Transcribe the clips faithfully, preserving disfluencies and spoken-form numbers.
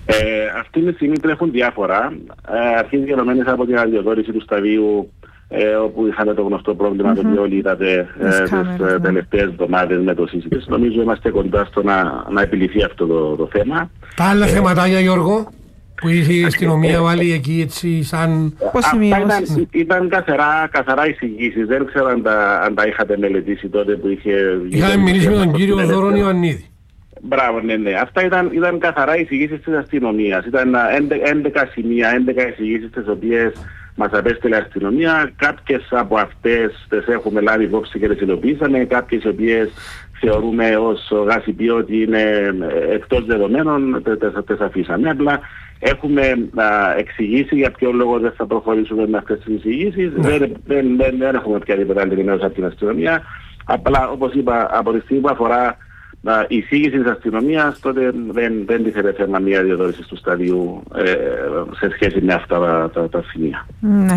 Ε, αυτή τη στιγμή τρέχουν διάφορα. Ε, αρχίζει γενομένες από την αδειοδότηση του σταδίου, ε, όπου είχαμε το γνωστό πρόβλημα mm-hmm. το οποίο όλοι είδατε ε, τις ε, τελευταίες εβδομάδες με το σύστημα. Νομίζω είμαστε κοντά στο να, να επιληθεί αυτό το, το θέμα. Τα άλλα ε, θεματάκια, Γιώργο, που είχε η αστυνομία βάλει εκεί έτσι σαν... Αυτά ήταν, ήταν καθαρά, καθαρά εισηγήσεις. Δεν ξέρω αν τα, αν τα είχατε μελετήσει τότε που είχε... Είχαμε μιλήσει με τον κύριο Δώρον Ιωαννίδη. Μπράβο, ναι, ναι. Αυτά ήταν, ήταν καθαρά εισηγήσεις της αστυνομίας. Ήταν έντεκα σημεία, έντεκα εισηγήσεις τις οποίες μας απέστειλε η αστυνομία. Κάποιες από αυτές τις έχουμε λάβει υπόψη και τις υλοποιήσαμε. Κάποιες οι οποίες θεωρούμε ως γάσιποι ότι είναι εκτός δεδομένων, τις αφήσαμε. Απλά έχουμε α, εξηγήσει για ποιο λόγο δεν θα προχωρήσουμε με αυτές τις εισηγήσεις. Ναι. Δεν, δεν, δεν, δεν έχουμε οποιαδήποτε άλλη ενημέρωση από την αστυνομία. Απλά, όπως είπα, από τη στιγμή που αφορά η εισήγηση της αστυνομίας, τότε δεν, δεν τίθεται θέμα μια διαδότηση του σταδίου ε, σε σχέση με αυτά τα, τα, τα σημεία. Ναι.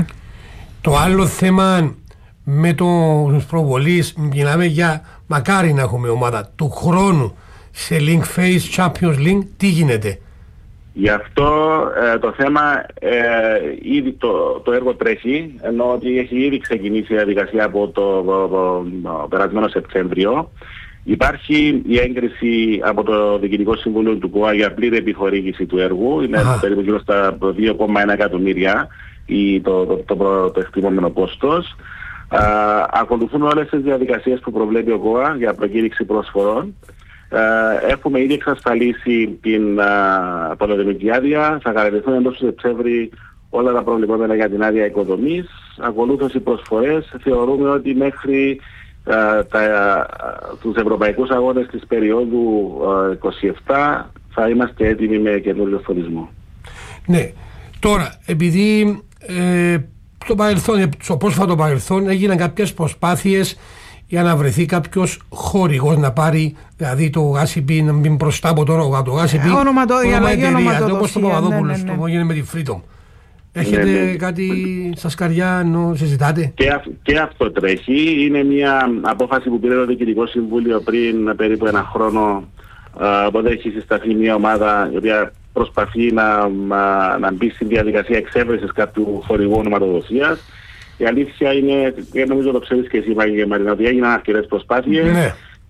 Το άλλο θέμα με τους προβολείς, μιλάμε για μακάρι να έχουμε ομάδα του χρόνου σε Link Face Champions League, τι γίνεται? Γι' αυτό ε, το θέμα, ε, ήδη το, το έργο τρέχει, ενώ ότι έχει ήδη ξεκινήσει η διαδικασία από το, το, το, το περασμένο Σεπτέμβριο. Υπάρχει η έγκριση από το Διοικητικό Συμβούλιο του ΚΟΑ για πλήρη επιχορήγηση του έργου. Είναι ah. περίπου γύρω στα δύο κόμμα ένα εκατομμύρια ή το, το, το, το, το εκτιμόμενο κόστος. Α, ακολουθούν όλες τις διαδικασίες που προβλέπει ο ΚΟΑ για προκήρυξη προσφορών. Α, έχουμε ήδη εξασφαλίσει την πολυδομική άδεια. Θα κατατεθούν εντός του Σεπτέμβρη όλα τα προβλεπόμενα για την άδεια οικοδομής. Ακολούθως οι προσφορές. Θεωρούμε ότι μέχρι Uh, τα, uh, τους ευρωπαϊκούς αγώνες της περίοδου uh, είκοσι επτά θα είμαστε έτοιμοι με καινούριο φωτισμό. Ναι, τώρα επειδή ε, στο παρελθόν, στο πρόσφατο παρελθόν έγιναν κάποιες προσπάθειες για να βρεθεί κάποιος χορηγός να πάρει, δηλαδή το γάσιπι να μπει μπροστά από το, το γάσιπι όνομα εταιρεία, όπως το Παπαδόπουλος, το που έγινε με τη Freedom. Έχετε ναι, ναι. κάτι στα σκαριά ενώ συζητάτε? Και, αυ, και αυτό τρέχει. Είναι μια απόφαση που πήρε το Διοικητικό Συμβούλιο πριν περίπου ένα χρόνο. Οπότε έχει συσταθεί μια ομάδα η οποία προσπαθεί να, να, να μπει στην διαδικασία εξέβρεσης κάποιου χορηγού ονοματοδοσίας. Η αλήθεια είναι, και νομίζω το ξέρεις και εσύ Μαρίνα, ότι έγιναν αρκετές προσπάθειες. Ναι.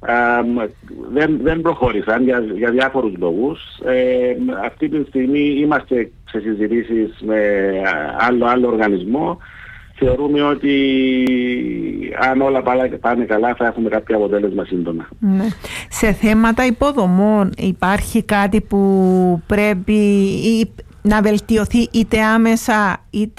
Uh, δεν, δεν προχώρησαν για, για διάφορους λόγους. Ε, αυτή τη στιγμή είμαστε σε συζητήσεις με άλλο, άλλο οργανισμό. Θεωρούμε ότι αν όλα πάνε καλά θα έχουμε κάποιο αποτέλεσμα σύντομα. Ναι. Σε θέματα υποδομών υπάρχει κάτι που πρέπει να βελτιωθεί είτε άμεσα είτε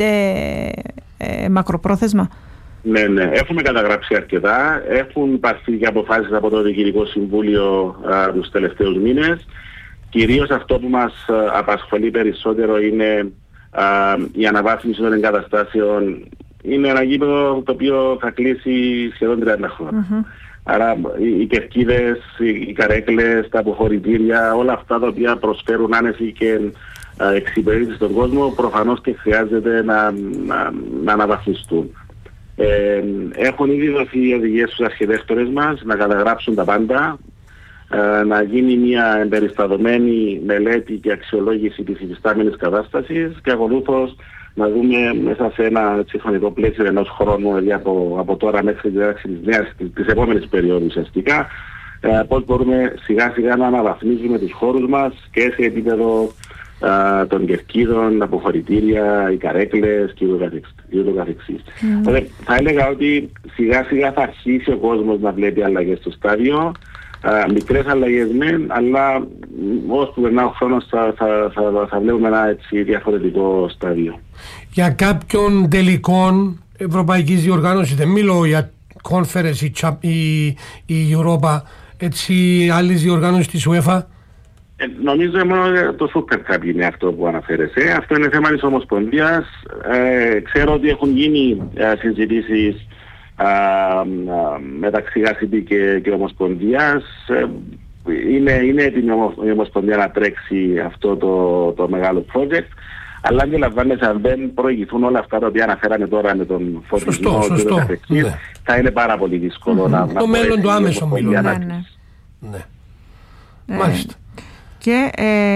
ε, μακροπρόθεσμα? Ναι, ναι. Έχουμε καταγράψει αρκετά. Έχουν πάρθει και αποφάσεις από το Διοικητικό Συμβούλιο α, τους τελευταίους μήνες. Κυρίως αυτό που μας α, απασχολεί περισσότερο είναι α, η αναβάθμιση των εγκαταστάσεων. Είναι ένα γήπεδο το οποίο θα κλείσει σχεδόν τριάντα χρόνια. Mm-hmm. Άρα οι, οι κερκίδες, οι, οι καρέκλες, τα αποχωρητήρια, όλα αυτά τα οποία προσφέρουν άνεση και α, εξυπηρέτηση στον κόσμο, προφανώς και χρειάζεται να, να, να αναβαθμιστούν. Ε, έχουν ήδη δοθεί οδηγίες στους αρχιτέκτορες μας να καταγράψουν τα πάντα, ε, να γίνει μια εμπεριστατωμένη μελέτη και αξιολόγηση της υφιστάμενης κατάστασης και ακολούθως να δούμε μέσα σε ένα χρονικό πλαίσιο ενός χρόνου, δηλαδή από, από τώρα μέχρι την έναρξη της, νέας, της επόμενης περίοδου ουσιαστικά, ε, πώς μπορούμε σιγά σιγά να αναβαθμίζουμε τους χώρους μας και σε επίπεδο Uh, των κερκίδων, αποχωρητήρια, οι καρέκλες και ούτω καθεξής. Mm. Mm. Θα έλεγα ότι σιγά σιγά θα αρχίσει ο κόσμος να βλέπει αλλαγές στο στάδιο, uh, μικρές αλλαγές μεν, αλλά όσο που περνά ο χρόνος θα, θα, θα, θα βλέπουμε ένα έτσι διαφορετικό στάδιο. Για κάποιον τελικών ευρωπαϊκής διοργάνωσης, δεν μιλώ για conference ή η Europa, έτσι άλλης διοργάνωσης της UEFA? Ε, νομίζω μόνο το Super Cup είναι αυτό που αναφέρεσαι. Αυτό είναι θέμα της Ομοσπονδίας. Ε, ξέρω ότι έχουν γίνει ε, συζητήσεις ε, ε, μεταξύ ΓΑΣΥΠΗ και, και Ομοσπονδίας. Ε, είναι, είναι έτοιμη η Ομοσπονδία να τρέξει αυτό το, το μεγάλο project. Αλλά αντιλαμβάνεσαι, αν δεν προηγηθούν όλα αυτά τα οποία αναφέραμε τώρα με τον φωτισμό και το καθεξής, ναι. θα είναι πάρα πολύ δύσκολο mm-hmm. να, το να μέλλον του άμεσο μιλούν. Ναι, ναι. ναι. Μάλιστα. Και, ε,